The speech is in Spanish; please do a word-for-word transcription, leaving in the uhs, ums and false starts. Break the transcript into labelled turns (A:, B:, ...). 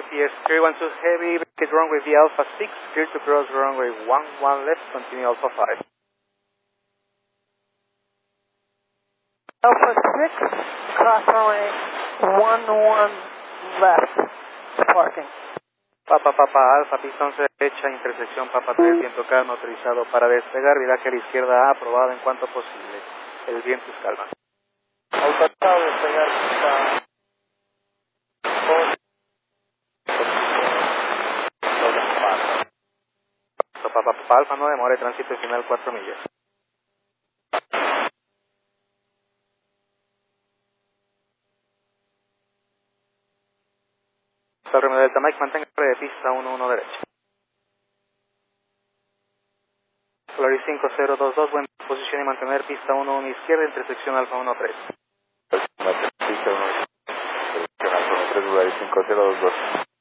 A: P S three one two heavy, get runway V Alpha six, clear to cross runway one one left, continue Alpha five.
B: Alpha six, cross runway one one left, parking.
A: Papa Papa Alfa, pista once derecha, intersección Papa tres, viento calma, autorizado para despegar, viraje a la izquierda, aprobado en cuanto posible. El viento es calma.
C: Autorizado a despegar, pista.
A: Papa Papa Alfa, no demore, tránsito final cuatro millas. Torre Delta Mike, mantenga de pista uno uno derecha. Flori cinco cero dos dos, buena posición y mantener pista uno uno izquierda, intersección Alfa uno tres.
C: Pista uno, intersección Alfa uno tres, Flori cinco cero dos dos.